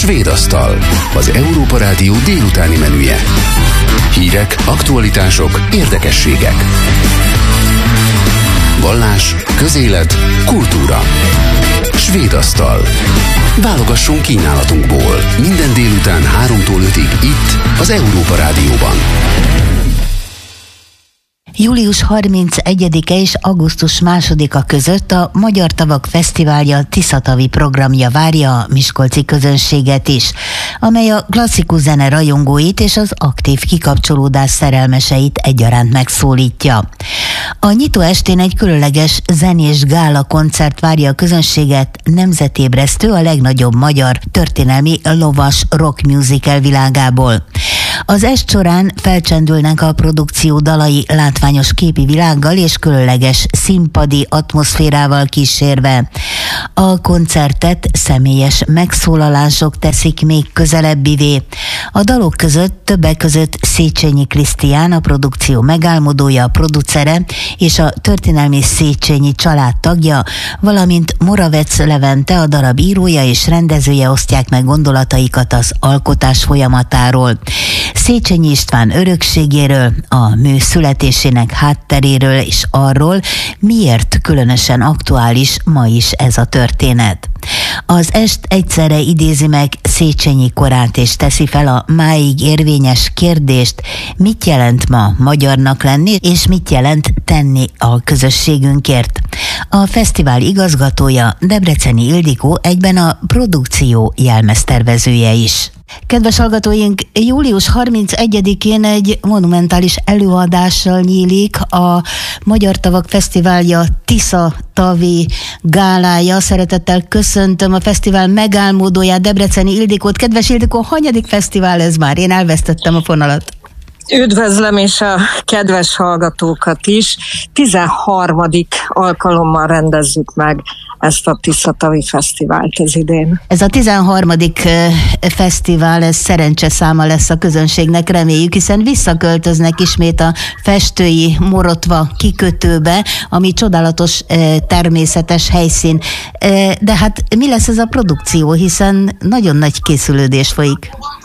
Svédasztal, az Európa Rádió délutáni menüje. Hírek, aktualitások, érdekességek. Vallás, közélet, kultúra. Svédasztal. Válogassunk kínálatunkból. Minden délután 3-tól 5-ig itt, az Európa Rádióban. Július 31-e és augusztus 2-a között a Magyar Tavak Fesztiválja Tiszatavi programja várja a miskolci közönséget is, amely a klasszikus zene rajongóit és az aktív kikapcsolódás szerelmeseit egyaránt megszólítja. A nyitó estén egy különleges zenés gála koncert várja a közönséget, nemzetébresztő a legnagyobb magyar történelmi lovas rock musical világából. Az est során felcsendülnek a produkció dalai látványos képi világgal és különleges színpadi atmoszférával kísérve. A koncertet személyes megszólalások teszik még közelebbivé. A dalok között többek között Széchenyi Krisztián, a produkció megálmodója, a producere és a történelmi Széchenyi család tagja, valamint Moravec Levente, a darab írója és rendezője osztják meg gondolataikat az alkotás folyamatáról. Széchenyi István örökségéről, a mű születésének hátteréről és arról, miért különösen aktuális ma is ez a történet. Az est egyszerre idézi meg Széchenyi korát és teszi fel a máig érvényes kérdést, mit jelent ma magyarnak lenni, és mit jelent tenni a közösségünkért. A fesztivál igazgatója, Debreceni Ildikó, egyben a produkció jelmeztervezője is. Kedves hallgatóink, július 31-én egy monumentális előadással nyílik a Magyar Tavak Fesztiválja Tiszatavi gálája. Szeretettel köszöntöm a fesztivál megálmodóját, Debreceni Ildikót. Kedves Ildikó, hanyadik fesztivál ez már? Én elvesztettem a fonalat. Üdvözlöm és a kedves hallgatókat is. 13. alkalommal rendezzük meg ezt a Tiszatavi Fesztivált ez idén. Ez a 13. fesztivál, ez szerencseszáma lesz a közönségnek, reméljük, hiszen visszaköltöznek ismét a Festői Morotva kikötőbe, ami csodálatos természetes helyszín. De hát mi lesz ez a produkció, hiszen nagyon nagy készülődés folyik.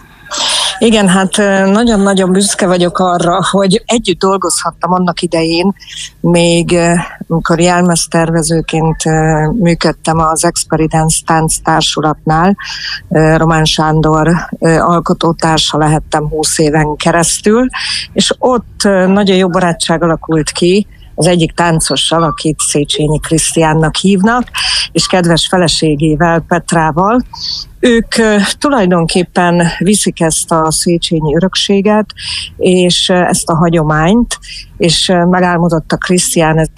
Igen, hát nagyon-nagyon büszke vagyok arra, hogy együtt dolgozhattam annak idején, még amikor jelmeztervezőként működtem az Experience Tánc Társulatnál. Román Sándor alkotótársa lehettem 20 éven keresztül, és ott nagyon jó barátság alakult ki az egyik táncossal, akit Széchenyi Krisztiánnak hívnak, és kedves feleségével, Petrával. Ők tulajdonképpen viszik ezt a Széchenyi örökséget, és ezt a hagyományt, és megálmodott a Krisztián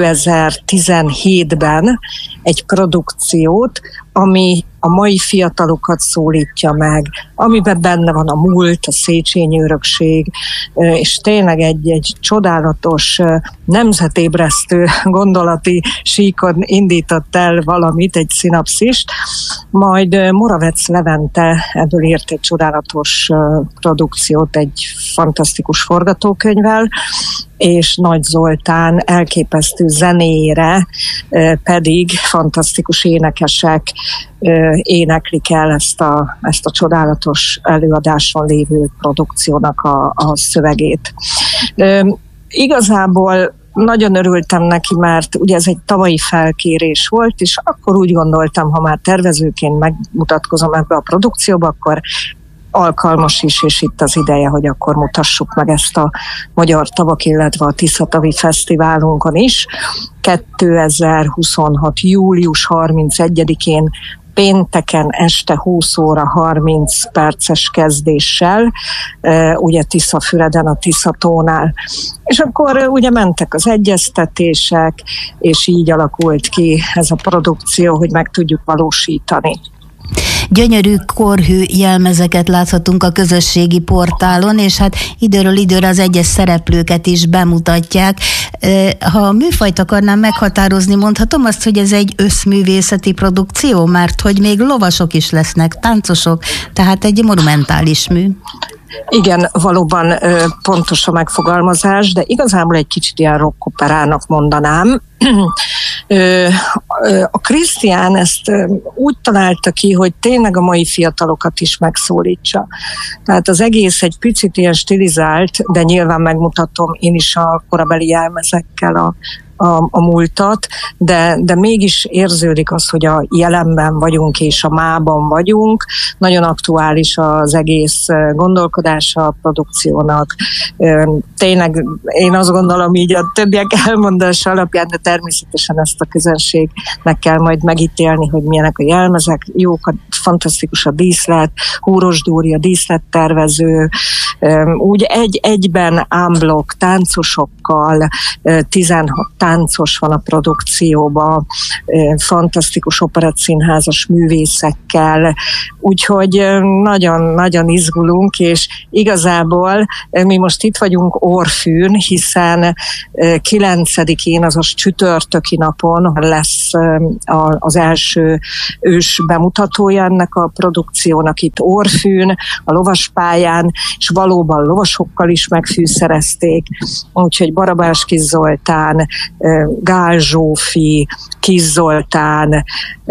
2017-ben egy produkciót, ami a mai fiatalokat szólítja meg, amiben benne van a múlt, a Széchenyi örökség, és tényleg egy csodálatos, nemzetébresztő gondolati síkon indított el valamit, egy szinapszist, majd Moravec Levente ebből írt egy csodálatos produkciót, egy fantasztikus forgatókönyvvel, és Nagy Zoltán elképesztő zenéjére pedig fantasztikus énekesek éneklik el ezt a csodálatos előadáson lévő produkciónak a szövegét. Igazából nagyon örültem neki, mert ugye ez egy tavalyi felkérés volt, és akkor úgy gondoltam, ha már tervezőként megmutatkozom ebbe a produkcióba, akkor alkalmas is, és itt az ideje, hogy akkor mutassuk meg ezt a Magyar Tavak, illetve a Tiszatavi Fesztiválunkon is. 2026. július 31-én pénteken este 20 óra 30 perces kezdéssel, ugye Tiszafüreden, a Tiszatónál. És akkor ugye mentek az egyeztetések, és így alakult ki ez a produkció, hogy meg tudjuk valósítani. Gyönyörű korhű jelmezeket láthatunk a közösségi portálon, és hát időről időre az egyes szereplőket is bemutatják. Ha a műfajt akarnám meghatározni, mondhatom azt, hogy ez egy összművészeti produkció, mert hogy még lovasok is lesznek, táncosok, tehát egy monumentális mű. Igen, valóban pontos a megfogalmazás, de igazából egy kicsit ilyen rockoperának mondanám. A Krisztián ezt úgy találta ki, hogy tényleg a mai fiatalokat is megszólítsa. Tehát az egész egy picit ilyen stilizált, de nyilván megmutatom én is a korabeli jelmezekkel a múltat, de mégis érződik az, hogy a jelenben vagyunk és a mában vagyunk. Nagyon aktuális az egész gondolkodása a produkciónak. Tényleg én azt gondolom így a többiek elmondása alapján, de természetesen ezt a közönségnek kell majd megítélni, hogy milyenek a jelmezek, jók, fantasztikus a díszlet, Húros Dóri a díszlettervező, úgy egyben ámblok táncosokkal, 16 táncos van a produkcióban, fantasztikus operettszínházas művészekkel, úgyhogy nagyon izgulunk, és igazából mi most itt vagyunk Orfűn, hiszen 9-én, azaz csütörtöki napon lesz az első ős bemutatója ennek a produkciónak itt Orfűn, a lovaspályán, és valóban lovasokkal is megfűszerezték, úgyhogy Barabás Kis Zoltán, Gál Zsófi, Kis Zoltán,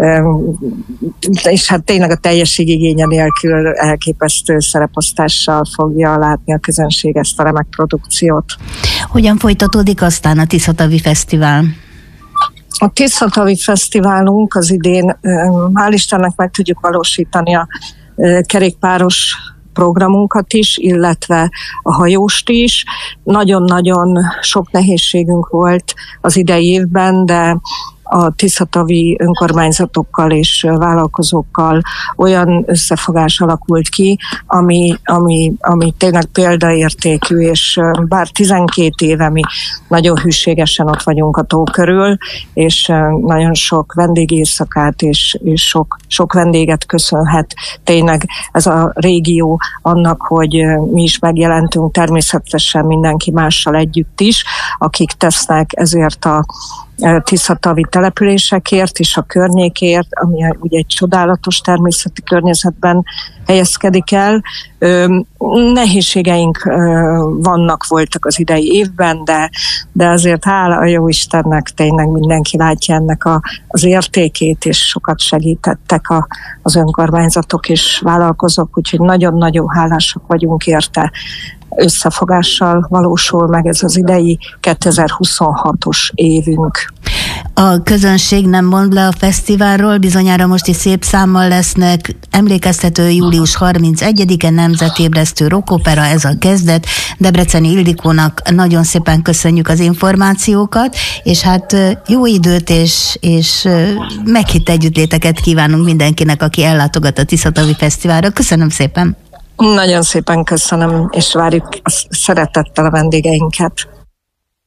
és hát tényleg a teljességigénye nélkül elképesztő szereposztással fogja látni a közönség ezt a remek produkciót. Hogyan folytatódik aztán a Tiszatavi Fesztivál? A Tiszatavi Fesztiválunk az idén, hál' Istennek meg tudjuk valósítani a kerékpáros programunkat is, illetve a hajóst is. Nagyon-nagyon sok nehézségünk volt az idei évben, de a tiszatavi önkormányzatokkal és vállalkozókkal olyan összefogás alakult ki, ami tényleg példaértékű, és bár 12 éve mi nagyon hűségesen ott vagyunk a tó körül, és nagyon sok vendégészakát és sok vendéget köszönhet tényleg ez a régió annak, hogy mi is megjelentünk, természetesen mindenki mással együtt is, akik tesznek ezért a tiszatavi településekért és a környékért, ami ugye egy csodálatos természeti környezetben helyezkedik el. Nehézségeink voltak az idei évben, de azért hála a jó Istennek tényleg mindenki látja ennek az értékét, és sokat segítettek az önkormányzatok és vállalkozók, úgyhogy nagyon-nagyon hálásak vagyunk érte. Összefogással valósul meg ez az idei 2026-os évünk. A közönség nem mond le a fesztiválról, bizonyára most is szép számmal lesznek. Emlékeztető július 31-e nemzetébresztő rockopera, ez a kezdet. Debreceni Ildikónak nagyon szépen köszönjük az információkat, és hát jó időt és meghitt együttléteket kívánunk mindenkinek, aki ellátogat a Tiszatavi Fesztiválra. Köszönöm szépen! Nagyon szépen köszönöm, és várjuk szeretettel a vendégeinket.